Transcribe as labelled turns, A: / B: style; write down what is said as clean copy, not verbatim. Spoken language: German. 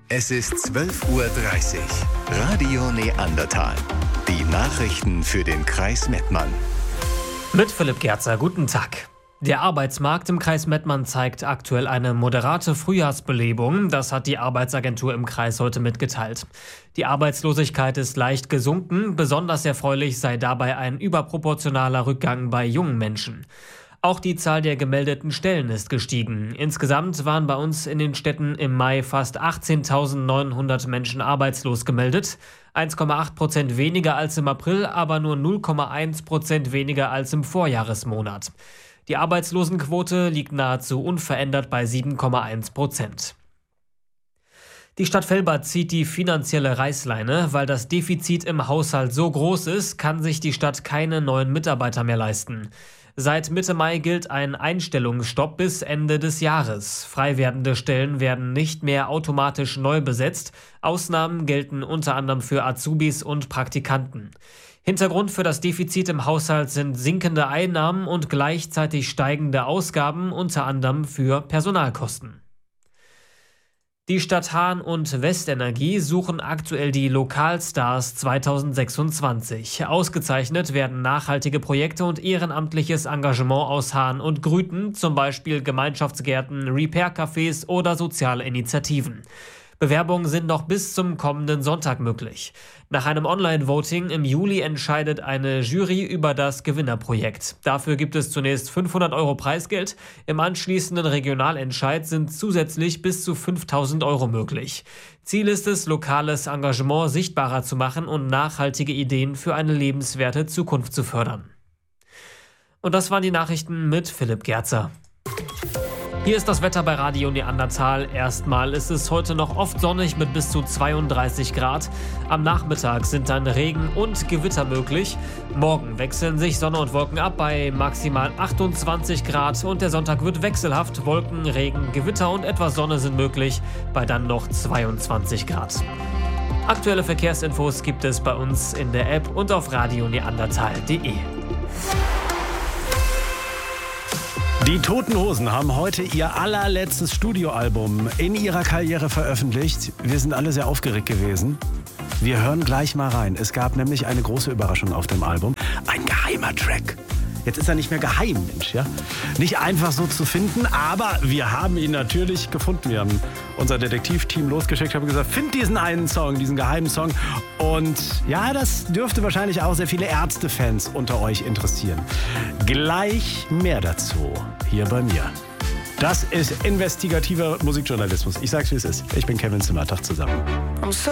A: Es ist 12:30 Uhr. Radio Neandertal. Die Nachrichten für den Kreis Mettmann.
B: Mit Philipp Gerzer, guten Tag. Der Arbeitsmarkt im Kreis Mettmann zeigt aktuell eine moderate Frühjahrsbelebung. Das hat die Arbeitsagentur im Kreis heute mitgeteilt. Die Arbeitslosigkeit ist leicht gesunken. Besonders erfreulich sei dabei ein überproportionaler Rückgang bei jungen Menschen. Auch die Zahl der gemeldeten Stellen ist gestiegen. Insgesamt waren bei uns in den Städten im Mai fast 18.900 Menschen arbeitslos gemeldet. 1,8% weniger als im April, aber nur 0,1% weniger als im Vorjahresmonat. Die Arbeitslosenquote liegt nahezu unverändert bei 7,1%. Die Stadt Velbert zieht die finanzielle Reißleine. Weil das Defizit im Haushalt so groß ist, kann sich die Stadt keine neuen Mitarbeiter mehr leisten. Seit Mitte Mai gilt ein Einstellungsstopp bis Ende des Jahres. Frei werdende Stellen werden nicht mehr automatisch neu besetzt. Ausnahmen gelten unter anderem für Azubis und Praktikanten. Hintergrund für das Defizit im Haushalt sind sinkende Einnahmen und gleichzeitig steigende Ausgaben, unter anderem für Personalkosten. Die Stadt Hahn und Westenergie suchen aktuell die Lokalstars 2026. Ausgezeichnet werden nachhaltige Projekte und ehrenamtliches Engagement aus Hahn und Grüten, zum Beispiel Gemeinschaftsgärten, Repair-Cafés oder soziale Initiativen. Bewerbungen sind noch bis zum kommenden Sonntag möglich. Nach einem Online-Voting im Juli entscheidet eine Jury über das Gewinnerprojekt. Dafür gibt es zunächst 500 € Preisgeld. Im anschließenden Regionalentscheid sind zusätzlich bis zu 5.000 € möglich. Ziel ist es, lokales Engagement sichtbarer zu machen und nachhaltige Ideen für eine lebenswerte Zukunft zu fördern. Und das waren die Nachrichten mit Philipp Gerzer. Hier ist das Wetter bei Radio Neandertal. Erstmal ist es heute noch oft sonnig mit bis zu 32 Grad. Am Nachmittag sind dann Regen und Gewitter möglich. Morgen wechseln sich Sonne und Wolken ab bei maximal 28 Grad. Und der Sonntag wird wechselhaft. Wolken, Regen, Gewitter und etwas Sonne sind möglich bei dann noch 22 Grad. Aktuelle Verkehrsinfos gibt es bei uns in der App und auf radioneandertal.de.
C: Die Toten Hosen haben heute ihr allerletztes Studioalbum in ihrer Karriere veröffentlicht. Wir sind alle sehr aufgeregt gewesen. Wir hören gleich mal rein. Es gab nämlich eine große Überraschung auf dem Album. Ein geheimer Track. Jetzt ist er nicht mehr geheim, Mensch, ja? Nicht einfach so zu finden, aber wir haben ihn natürlich gefunden. Wir haben unser Detektivteam losgeschickt, haben gesagt, find diesen einen Song, diesen geheimen Song. Und ja, das dürfte wahrscheinlich auch sehr viele Ärzte-Fans unter euch interessieren. Gleich mehr dazu hier bei mir. Das ist investigativer Musikjournalismus. Ich sag's, wie es ist. Ich bin Kevin Zimmer. Tag zusammen.